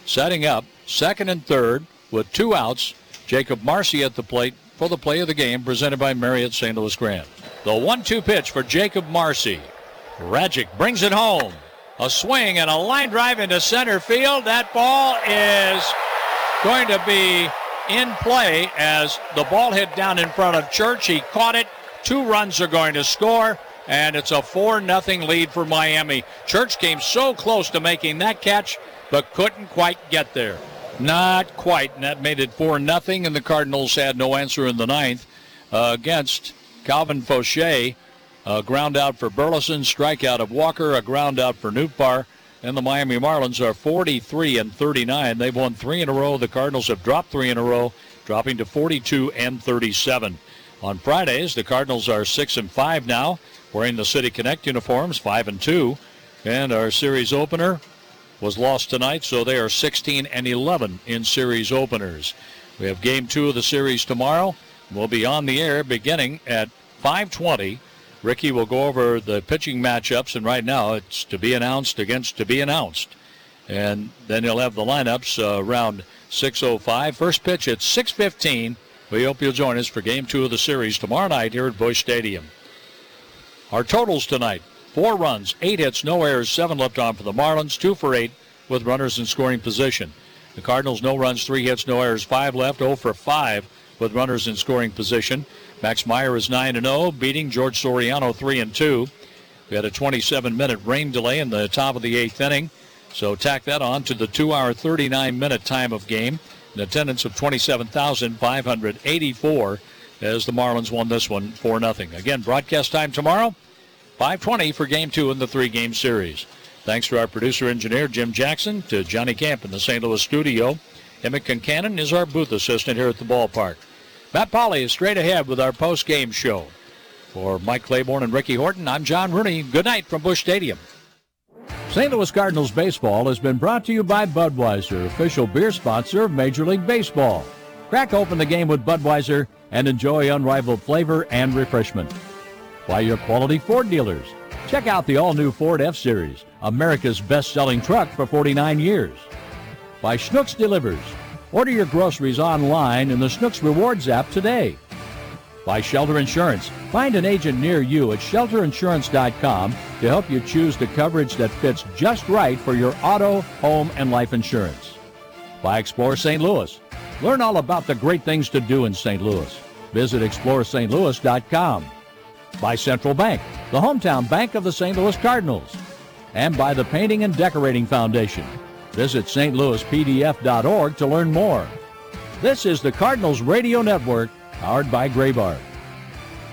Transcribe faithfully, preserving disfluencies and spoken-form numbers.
setting up second and third with two outs. Jacob Marcy at the plate for the play of the game, presented by Marriott Saint Louis Grand. The one two pitch for Jacob Marcy. Rajic brings it home. A swing and a line drive into center field. That ball is going to be in play as the ball hit down in front of Church. He caught it. Two runs are going to score, and it's a four nothing lead for Miami. Church came so close to making that catch, but couldn't quite get there. Not quite, and that made it four nothing, and the Cardinals had no answer in the ninth uh, against Calvin Fauché. A ground out for Burleson, strikeout of Walker, a ground out for Nootbaar, and the Miami Marlins are forty-three and thirty-nine. They've won three in a row. The Cardinals have dropped three in a row, dropping to forty-two and thirty-seven. On Fridays, the Cardinals are six and five now, wearing the City Connect uniforms, five and two, and our series opener was lost tonight, so they are sixteen and eleven in series openers. We have game two of the series tomorrow. We'll be on the air beginning at five twenty. Ricky will go over the pitching matchups, and right now it's to be announced against to be announced. And then he'll have the lineups uh, around six oh five. First pitch at six fifteen. We hope you'll join us for game two of the series tomorrow night here at Busch Stadium. Our totals tonight: four runs, eight hits, no errors, seven left on for the Marlins, two for eight with runners in scoring position. The Cardinals, no runs, three hits, no errors, five left, oh for five with runners in scoring position. Max Meyer is nine and oh, beating George Soriano three and two. We had a twenty-seven minute rain delay in the top of the eighth inning, so tack that on to the two hour, thirty-nine minute time of game. An attendance of twenty-seven thousand five hundred eighty-four as the Marlins won this one four nothing. Again, broadcast time tomorrow, five twenty for game two in the three-game series. Thanks to our producer-engineer, Jim Jackson, to Johnny Camp in the Saint Louis studio. Emmett Concannon is our booth assistant here at the ballpark. Matt Pauley is straight ahead with our post-game show. For Mike Claiborne and Ricky Horton, I'm John Rooney. Good night from Busch Stadium. Saint Louis Cardinals baseball has been brought to you by Budweiser, official beer sponsor of Major League Baseball. Crack open the game with Budweiser and enjoy unrivaled flavor and refreshment. By your quality Ford dealers. Check out the all-new Ford F-Series, America's best-selling truck for forty-nine years. By Schnucks Delivers. Order your groceries online in the Schnucks Rewards app today. By Shelter Insurance. Find an agent near you at shelter insurance dot com to help you choose the coverage that fits just right for your auto, home, and life insurance. By Explore Saint Louis. Learn all about the great things to do in Saint Louis. Visit explore st louis dot com. By Central Bank, the hometown bank of the Saint Louis Cardinals. And by the Painting and Decorating Foundation. Visit st louis p d f dot org to learn more. This is the Cardinals Radio Network, powered by Graybar.